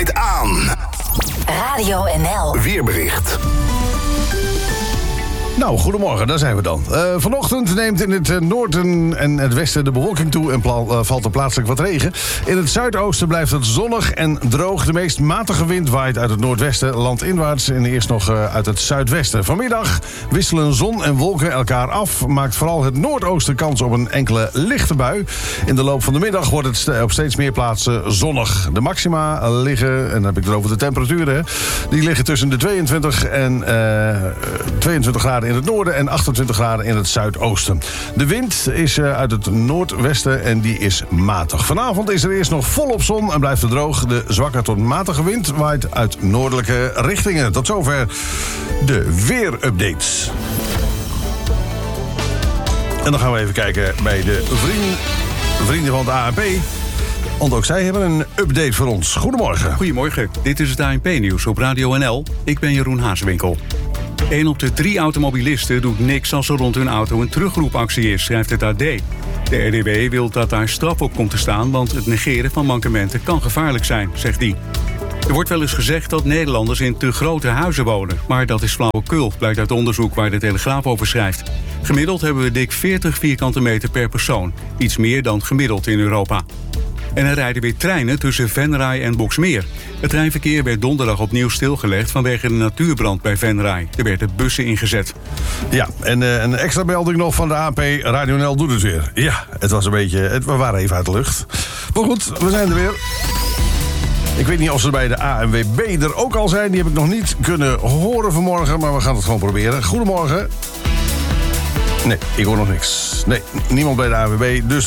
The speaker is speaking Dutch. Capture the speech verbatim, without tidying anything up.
waait aan. Radio N L. Weerbericht. Nou, goedemorgen, daar zijn we dan. Uh, vanochtend neemt in het uh, noorden en het westen de bewolking toe en pla- uh, valt er plaatselijk wat regen. In het zuidoosten blijft het zonnig en droog. De meest matige wind waait uit het noordwesten landinwaarts en eerst nog uh, uit het zuidwesten. Vanmiddag wisselen zon en wolken elkaar af. Maakt vooral het noordoosten kans op een enkele lichte bui. In de loop van de middag wordt het st- op steeds meer plaatsen zonnig. De maxima liggen, en dan heb ik het over de temperaturen, hè, die liggen tussen de tweeëntwintig en uh, tweeëntwintig graden in het noorden en achtentwintig graden in het zuidoosten. De wind is uh, uit het noordwesten en die is matig. Vanavond is er eerst nog volop zon en blijft het droog. De zwakke tot matige wind waait uit noordelijke richtingen. Tot zover de weerupdates. En dan gaan we even kijken bij de vrienden, vrienden van het A N P. Want ook zij hebben een update voor ons. Goedemorgen. Goedemorgen, dit is het A N P-nieuws op Radio N L. Ik ben Jeroen Hazewinkel. Een op de drie automobilisten doet niks als er rond hun auto een terugroepactie is, schrijft het A D. De R D W wil dat daar straf op komt te staan, want het negeren van mankementen kan gevaarlijk zijn, zegt hij. Er wordt wel eens gezegd dat Nederlanders in te grote huizen wonen. Maar dat is flauwekul, blijkt uit onderzoek waar de Telegraaf over schrijft. Gemiddeld hebben we dik veertig vierkante meter per persoon. Iets meer dan gemiddeld in Europa. En er rijden weer treinen tussen Venray en Boxmeer. Het treinverkeer werd donderdag opnieuw stilgelegd vanwege de natuurbrand bij Venray. Er werden bussen ingezet. Ja, en uh, een extra melding nog van de A N P. Radio N L doet het weer. Ja, het was een beetje... Het, we waren even uit de lucht. Maar goed, we zijn er weer. Ik weet niet of ze bij de A N W B er ook al zijn. Die heb ik nog niet kunnen horen vanmorgen, maar we gaan het gewoon proberen. Goedemorgen. Nee, ik hoor nog niks. Nee, niemand bij de A N W B, dus